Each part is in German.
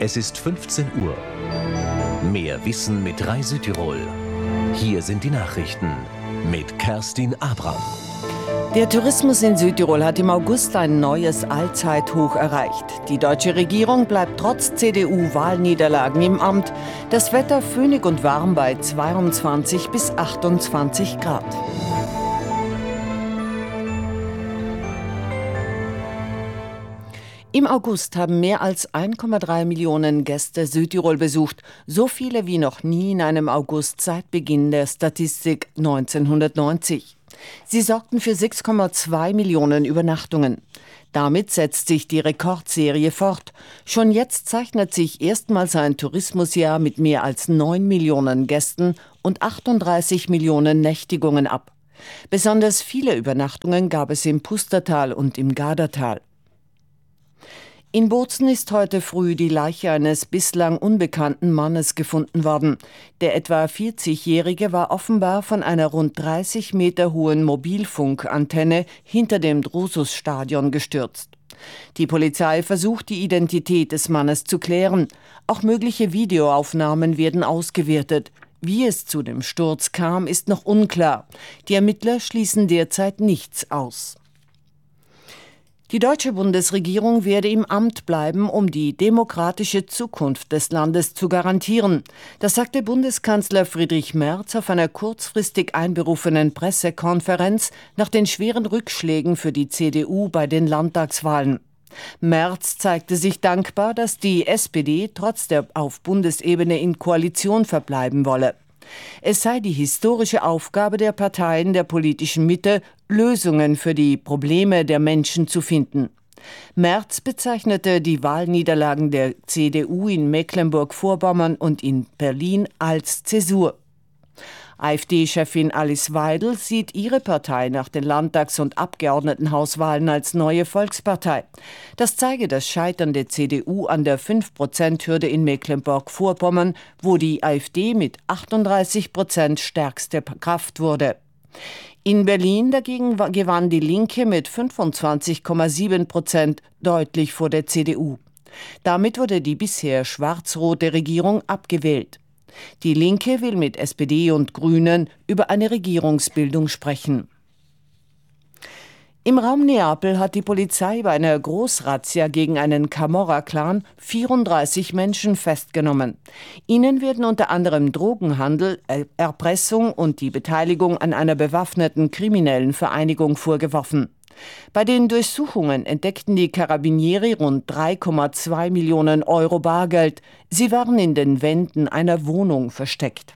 Es ist 15 Uhr. Mehr Wissen mit Rai Südtirol. Hier sind die Nachrichten mit Kerstin Abram. Der Tourismus in Südtirol hat im August ein neues Allzeithoch erreicht. Die deutsche Regierung bleibt trotz CDU-Wahlniederlagen im Amt. Das Wetter föhnig und warm bei 22 bis 28 Grad. Im August haben mehr als 1,3 Millionen Gäste Südtirol besucht, so viele wie noch nie in einem August seit Beginn der Statistik 1990. Sie sorgten für 6,2 Millionen Übernachtungen. Damit setzt sich die Rekordserie fort. Schon jetzt zeichnet sich erstmals ein Tourismusjahr mit mehr als 9 Millionen Gästen und 38 Millionen Nächtigungen ab. Besonders viele Übernachtungen gab es im Pustertal und im Gardatal. In Bozen ist heute früh die Leiche eines bislang unbekannten Mannes gefunden worden. Der etwa 40-Jährige war offenbar von einer rund 30 Meter hohen Mobilfunkantenne hinter dem Drusus-Stadion gestürzt. Die Polizei versucht, die Identität des Mannes zu klären. Auch mögliche Videoaufnahmen werden ausgewertet. Wie es zu dem Sturz kam, ist noch unklar. Die Ermittler schließen derzeit nichts aus. Die deutsche Bundesregierung werde im Amt bleiben, um die demokratische Zukunft des Landes zu garantieren. Das sagte Bundeskanzler Friedrich Merz auf einer kurzfristig einberufenen Pressekonferenz nach den schweren Rückschlägen für die CDU bei den Landtagswahlen. Merz zeigte sich dankbar, dass die SPD trotz der auf Bundesebene in Koalition verbleiben wolle. Es sei die historische Aufgabe der Parteien der politischen Mitte, Lösungen für die Probleme der Menschen zu finden. Merz bezeichnete die Wahlniederlagen der CDU in Mecklenburg-Vorpommern und in Berlin als Zäsur. AfD-Chefin Alice Weidel sieht ihre Partei nach den Landtags- und Abgeordnetenhauswahlen als neue Volkspartei. Das zeige das Scheitern der CDU an der 5%-Hürde in Mecklenburg-Vorpommern, wo die AfD mit 38% stärkste Kraft wurde. In Berlin dagegen gewann die Linke mit 25,7% deutlich vor der CDU. Damit wurde die bisher schwarz-rote Regierung abgewählt. Die Linke will mit SPD und Grünen über eine Regierungsbildung sprechen. Im Raum Neapel hat die Polizei bei einer Großrazzia gegen einen Camorra-Clan 34 Menschen festgenommen. Ihnen werden unter anderem Drogenhandel, Erpressung und die Beteiligung an einer bewaffneten kriminellen Vereinigung vorgeworfen. Bei den Durchsuchungen entdeckten die Carabinieri rund 3,2 Millionen Euro Bargeld. Sie waren in den Wänden einer Wohnung versteckt.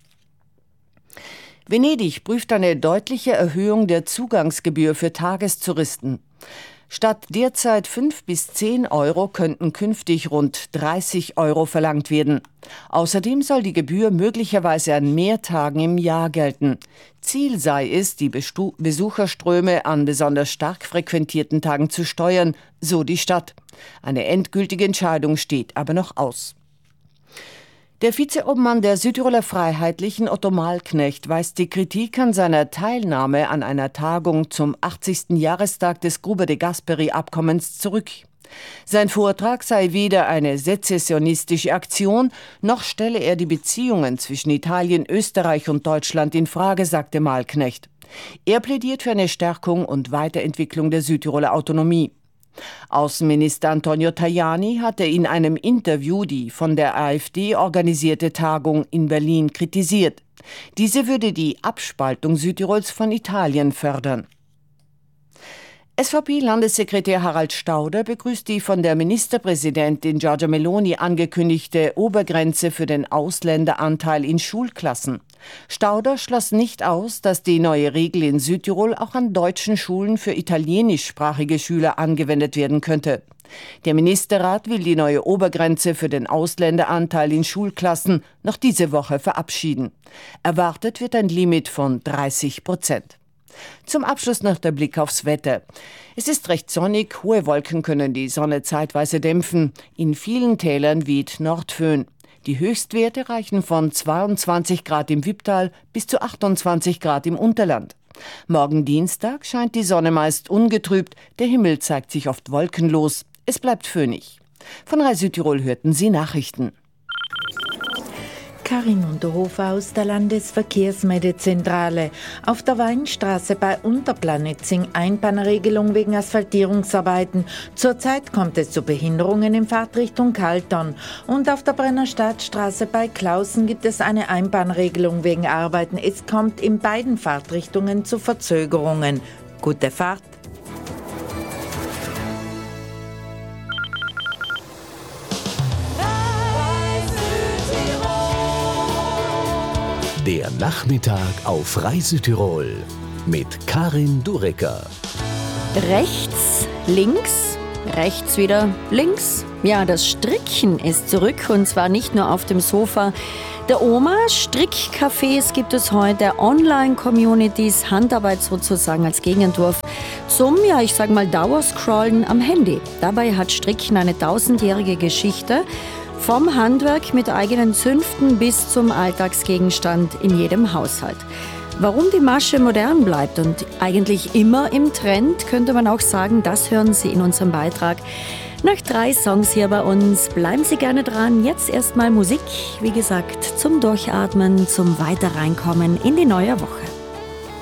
Venedig prüft eine deutliche Erhöhung der Zugangsgebühr für Tagestouristen. Statt derzeit 5 bis 10 Euro könnten künftig rund 30 Euro verlangt werden. Außerdem soll die Gebühr möglicherweise an mehr Tagen im Jahr gelten. Ziel sei es, die Besucherströme an besonders stark frequentierten Tagen zu steuern, so die Stadt. Eine endgültige Entscheidung steht aber noch aus. Der Vizeobmann der Südtiroler Freiheitlichen, Otto Malknecht, weist die Kritik an seiner Teilnahme an einer Tagung zum 80. Jahrestag des Gruber de Gasperi-Abkommens zurück. Sein Vortrag sei weder eine sezessionistische Aktion, noch stelle er die Beziehungen zwischen Italien, Österreich und Deutschland in Frage, sagte Malknecht. Er plädiert für eine Stärkung und Weiterentwicklung der Südtiroler Autonomie. Außenminister Antonio Tajani hatte in einem Interview die von der AfD organisierte Tagung in Berlin kritisiert. Diese würde die Abspaltung Südtirols von Italien fördern. SVP-Landessekretär Harald Stauder begrüßt die von der Ministerpräsidentin Giorgia Meloni angekündigte Obergrenze für den Ausländeranteil in Schulklassen. Stauder schloss nicht aus, dass die neue Regel in Südtirol auch an deutschen Schulen für italienischsprachige Schüler angewendet werden könnte. Der Ministerrat will die neue Obergrenze für den Ausländeranteil in Schulklassen noch diese Woche verabschieden. Erwartet wird ein Limit von 30%. Zum Abschluss noch der Blick aufs Wetter. Es ist recht sonnig, hohe Wolken können die Sonne zeitweise dämpfen. In vielen Tälern weht Nordföhn. Die Höchstwerte reichen von 22 Grad im Wipptal bis zu 28 Grad im Unterland. Morgen Dienstag scheint die Sonne meist ungetrübt, der Himmel zeigt sich oft wolkenlos. Es bleibt föhnig. Von Rai Südtirol hörten Sie Nachrichten. Karin Unterhofer aus der Landesverkehrsmeldezentrale. Auf der Weinstraße bei Unterplanitzing Einbahnregelung wegen Asphaltierungsarbeiten. Zurzeit kommt es zu Behinderungen in Fahrtrichtung Kaltern. Und auf der Brennerstadtstraße bei Klausen gibt es eine Einbahnregelung wegen Arbeiten. Es kommt in beiden Fahrtrichtungen zu Verzögerungen. Gute Fahrt! Der Nachmittag auf Rai Südtirol mit Karin Durecker. Rechts, links, rechts wieder links. Ja, das Stricken ist zurück und zwar nicht nur auf dem Sofa der Oma. Strickcafés gibt es heute, Online-Communities, Handarbeit sozusagen als Gegenentwurf zum, ja, ich sag mal, Dauerscrollen am Handy. Dabei hat Stricken eine 1000-jährige Geschichte. Vom Handwerk mit eigenen Zünften bis zum Alltagsgegenstand in jedem Haushalt. Warum die Masche modern bleibt und eigentlich immer im Trend, könnte man auch sagen, das hören Sie in unserem Beitrag. Nach 3 Songs hier bei uns. Bleiben Sie gerne dran. Jetzt erstmal Musik, wie gesagt, zum Durchatmen, zum Weiterreinkommen in die neue Woche.